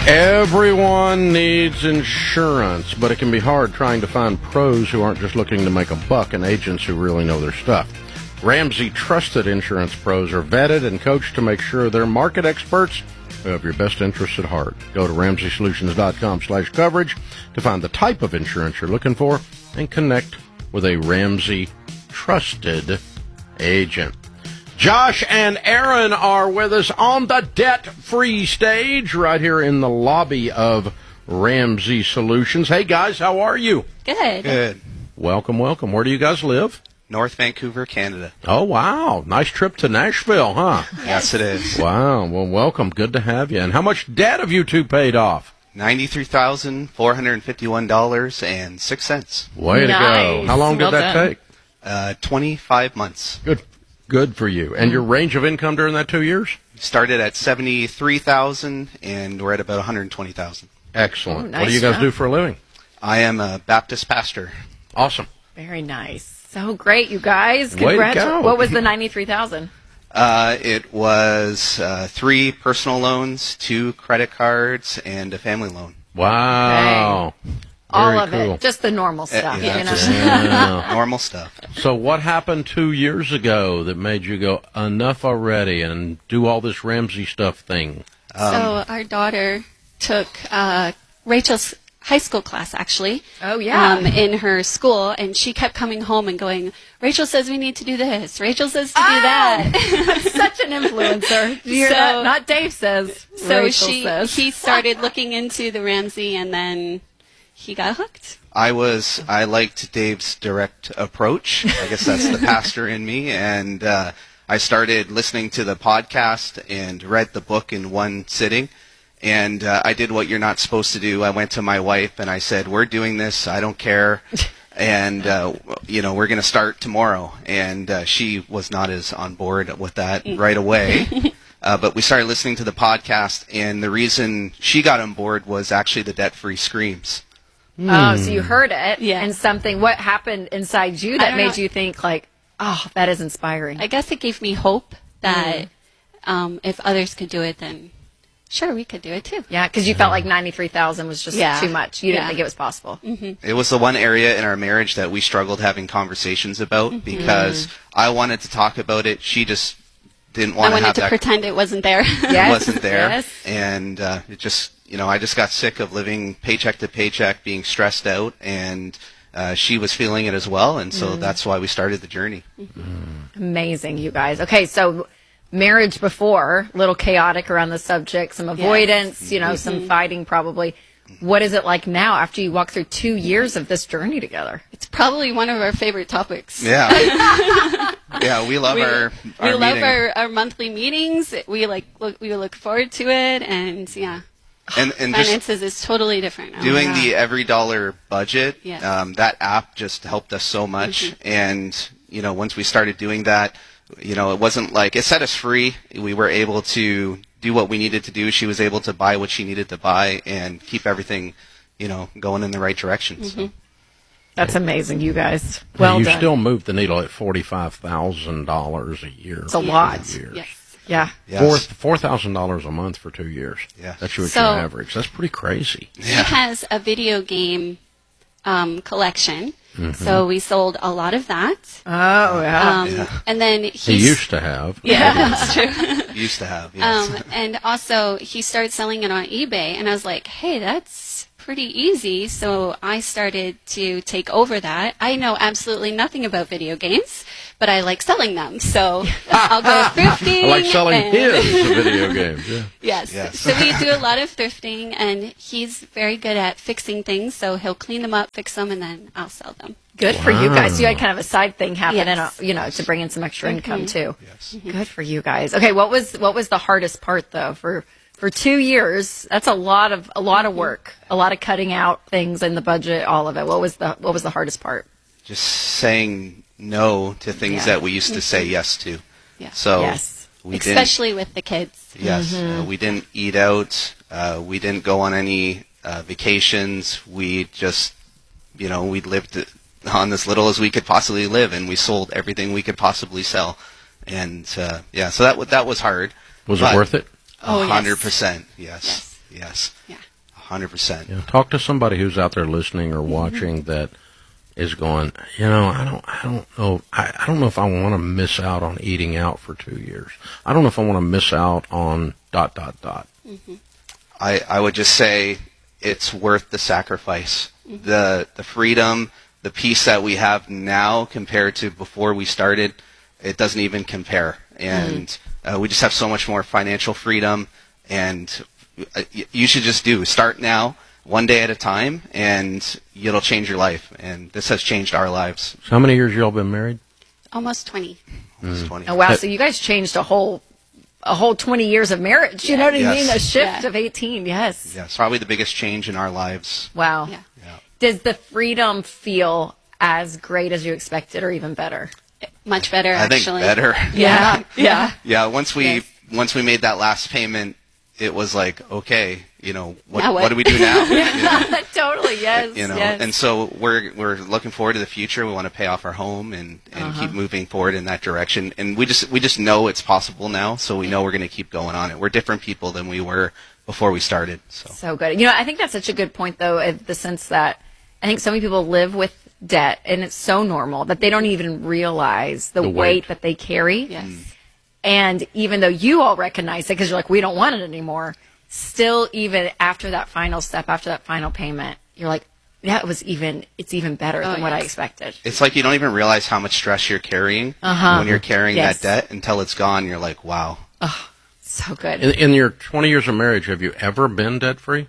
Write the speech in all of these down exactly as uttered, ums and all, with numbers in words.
Everyone needs insurance, but it can be hard trying to find pros who aren't just looking to make a buck and agents who really know their stuff. Ramsey Trusted Insurance Pros are vetted and coached to make sure they're market experts who have your best interests at heart. Go to ramsey solutions dot com slash coverage to find the type of insurance you're looking for and connect with a Ramsey Trusted agent. Josh and Aaron are with us on the debt-free stage right here in the lobby of Ramsey Solutions. Hey, guys, how are you? Good. Good. Welcome, welcome. Where do you guys live? North Vancouver, Canada. Oh, wow. Nice trip to Nashville, huh? Yes, it is. Wow. Well, welcome. Good to have you. And how much debt have you two paid off? ninety-three thousand four hundred fifty-one dollars and six cents. Way Nice. to go. How long Well did that done. take? Uh, twenty-five months. Good. Good for you. And your range of income during that two years? Started at seventy-three thousand and we're at about one hundred twenty thousand. Excellent. Oh, nice What do you guys job. do for a living? I am a Baptist pastor. Awesome. Very nice. So great, you guys. Way to Congrats. go. What was the ninety-three thousand? Uh, it was uh, three personal loans, two credit cards, and a family loan. Wow. All Very of cool. it. Just the normal stuff, yeah, you know. just- Yeah. Normal stuff. So what happened two years ago that made you go, enough already, and do all this Ramsey stuff thing? So our daughter took uh, Rachel's high school class, actually. Oh, yeah. Um, in her school, and she kept coming home and going, Rachel says we need to do this. Rachel says to do that. Such an influencer. You hear So- that? Not Dave says. So Rachel she says. he started looking into the Ramsey, and then he got hooked. I was I liked Dave's direct approach. I guess that's the pastor in me, and uh, I started listening to the podcast and read the book in one sitting. And uh, I did what you're not supposed to do. I went to my wife and I said, "We're doing this. I don't care." And uh, you know, we're going to start tomorrow. And uh, she was not as on board with that right away. Uh, but we started listening to the podcast, and the reason she got on board was actually the debt-free screams. Oh, so you heard it. Yeah. And something, what happened inside you I that don't made know. you think, like, oh, that is inspiring? I guess it gave me hope that um, if others could do it, then sure, we could do it too. Yeah, because you felt like ninety-three thousand was just Yeah. too much. You didn't Yeah. think it was possible. It was the one area in our marriage that we struggled having conversations about because I wanted to talk about it. She just didn't I want to wanted have to that. pretend it wasn't there. Yes. wasn't there, Yes. and uh, it just you know I just got sick of living paycheck to paycheck, being stressed out, and uh, she was feeling it as well, and so that's why we started the journey. Amazing, you guys. Okay, so marriage before, a little chaotic around the subject, some avoidance, you know, some fighting probably. What is it like now after you walk through two years of this journey together? It's probably one of our favorite topics. Yeah, yeah, we love We, our, we our love meeting. our, our monthly meetings. We like look, we look forward to it, and yeah, and and just finances is totally different now. doing the every dollar budget. Yes. Um, that app just helped us so much, and you know once we started doing that, you know it wasn't like it set us free. We were able to do what we needed to do. She was able to buy what she needed to buy and keep everything, you know, going in the right direction. So. That's amazing, you guys. Well you done. still move the needle at forty-five thousand dollars a year. It's a lot. Two years. Yes. Yeah. Yes. Four four thousand dollars a month for two years. Yeah. That's your, So- your average. That's pretty crazy. He has a video game um, collection, so we sold a lot of that. Oh, yeah. Um, Yeah. And then He he's, used to have. yeah, that's true. Used to have. Yes. Um, and also, he started selling it on eBay, and I was like, hey, that's pretty easy. So I started to take over that. I know absolutely nothing about video games, but I like selling them. So I'll go thrifting. I like selling and- his video games. Yeah. Yes. Yes. So we do a lot of thrifting, and he's very good at fixing things. So he'll clean them up, fix them, and then I'll sell them. Good for you guys. So you had Wow. kind of a side thing happen, Yes. and you know, to bring in some extra income too. Yes. Good for you guys. Okay, what was what was the hardest part though for for two years? That's a lot of a lot of work, a lot of cutting out things in the budget, all of it. What was the what was the hardest part? Just saying no to things Yeah. that we used to say yes to. Yeah. So Yes. we didn't. Especially with the kids. Yes, uh, we didn't eat out. Uh, we didn't go on any uh, vacations. We just, you know, we lived on as little as we could possibly live, and we sold everything we could possibly sell. And uh, yeah, so that wa- that was hard. Was but it worth it? Oh, A yes. hundred percent. Yes. Yes. Yeah. hundred percent. Yeah, talk to somebody who's out there listening or watching mm-hmm. that is going, you know, I don't, I don't know, I, I don't know if I want to miss out on eating out for two years. I don't know if I want to miss out on dot dot dot. Mm-hmm. I I would just say it's worth the sacrifice, mm-hmm. the the freedom, the peace that we have now compared to before we started. It doesn't even compare, and mm-hmm. uh, we just have so much more financial freedom. And uh, you should just do start now. One day at a time, and it'll change your life. And this has changed our lives. So how many years you all been married? Almost twenty. Almost twenty. Oh wow! So you guys changed a whole, a whole twenty years of marriage. You know what I yes. mean? A shift yeah. of eighteen. Yes. Yes, probably the biggest change in our lives. Wow. Yeah. Yeah. Does the freedom feel as great as you expected, or even better? Much better, I actually. think better. Yeah. Yeah. Yeah. Once we Yes. once we made that last payment, it was like, okay, you know, what, Now what? what do we do now? You know? Totally. Yes. You know, yes. and so we're we're looking forward to the future. We want to pay off our home and, and Uh-huh. keep moving forward in that direction. And we just we just know it's possible now, so we know we're going to keep going on it. We're different people than we were before we started. So So good. You know, I think that's such a good point, though, in the sense that I think so many people live with debt, and it's so normal that they don't even realize the, The weight. weight. that they carry. Yes. And even though you all recognize it because you're like, we don't want it anymore, still, even after that final step, after that final payment, you're like, yeah, it was even, it's even better Oh, than what I yes. expected. it's like you don't even realize how much stress you're carrying Uh-huh. when you're carrying Yes. that debt until it's gone. You're like, wow. So good. In, in your twenty years of marriage, have you ever been debt free?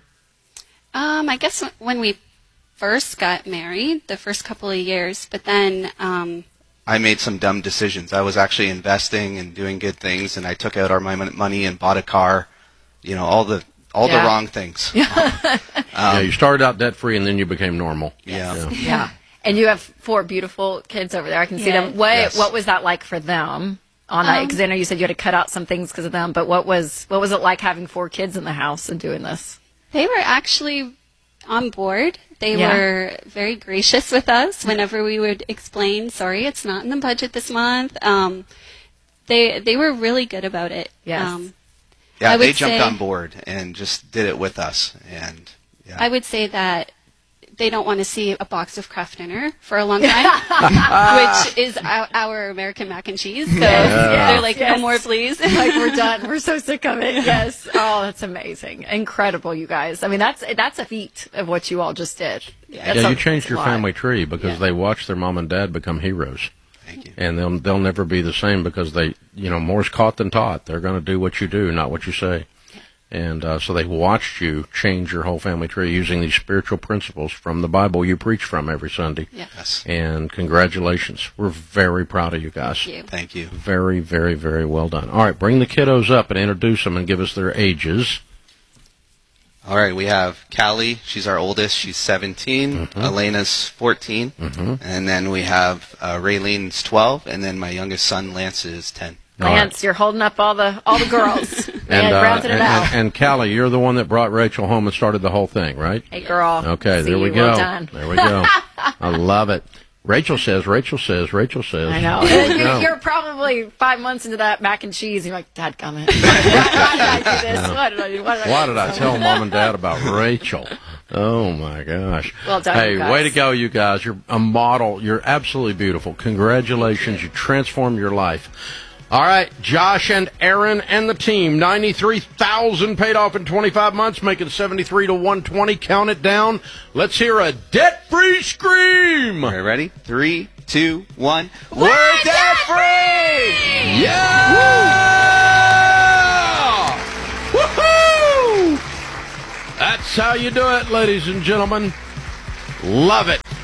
Um, I guess when we first got married, the first couple of years, but then um, I made some dumb decisions. I was actually investing and doing good things, and I took out our my mon- money and bought a car. You know, all the all Yeah. the wrong things. yeah, you started out debt free and then you became normal. Yeah. Yeah. Yeah. And you have four beautiful kids over there. I can see Yes. them. What Yes. What was that like for them? On that, Um, because I know you said you had to cut out some things because of them. But what was what was it like having four kids in the house and doing this? they were actually on board. They Yeah. were very gracious with us whenever we would explain, sorry, it's not in the budget this month. Um, they they were really good about it. Yes. Um, Yeah, I they would jumped say- on board and just did it with us. And yeah. I would say that they don't want to see a box of Kraft Dinner for a long time, which is our, our American mac and cheese. So they're like, yes. no more, please. Like, we're done. We're so sick of it. Yes. Oh, that's amazing. Incredible, you guys. I mean, that's that's a feat of what you all just did. Yeah, That's a- you changed that's a your lot. family tree because Yeah. they watched their mom and dad become heroes. Thank you. And they'll they'll never be the same because they, you know, more's caught than taught. They're going to do what you do, not what you say. And uh, so they watched you change your whole family tree using these spiritual principles from the Bible you preach from every Sunday. Yeah. Yes. And congratulations. We're very proud of you guys. Thank you. Thank you. Very, very, very well done. All right, bring the kiddos up and introduce them and give us their ages. All right, we have Callie. She's our oldest. She's seventeen. Mm-hmm. Elena's fourteen. And then we have uh, Raylene's twelve. And then my youngest son, Lance, is ten. All right. Lance, you're holding up all the all the girls. And, and uh, rounding and, it out. and, and Callie, you're the one that brought Rachel home and started the whole thing, right? Hey, girl. Okay, See there we you. go. Well done. There we go. I love it. Rachel says, Rachel says, Rachel says. I know. There we And go. you're, you're probably five months into that mac and cheese. And you're like, Dad, come in. Why did I do this? What did I do? What did I Why do? did I tell Mom and Dad about Rachel? Oh, my gosh. Well done, Hey, you guys. way to go, you guys. You're a model. You're absolutely beautiful. Congratulations. You transformed your life. All right, Josh and Aaron and the team, ninety-three thousand paid off in twenty-five months, making seventy-three to one twenty. Count it down. Let's hear a debt-free scream. All right, ready? Three, two, one. We're debt-free! Yeah! Woohoo! That's how you do it, ladies and gentlemen. Love it.